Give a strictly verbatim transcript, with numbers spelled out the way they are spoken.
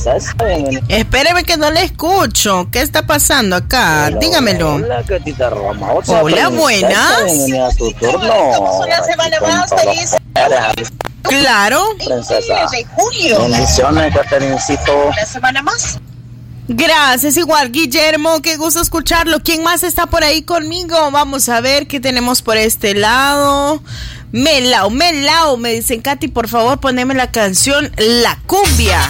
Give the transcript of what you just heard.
princesa. Espéreme que no le escucho. ¿Qué está pasando acá? Hola, Dígamelo. Hola, Gatita Hermosa. Hola, princesa, buenas. Bienvenida a tu turno. Una semana más, feliz. Claro. Princesa. De julio. Bendiciones, Caterincito. Una semana más. Gracias, igual, Guillermo, qué gusto escucharlo. ¿Quién más está por ahí conmigo? Vamos a ver qué tenemos por este lado. Melao, Melao, me dicen, Katy, por favor, poneme la canción La Cumbia.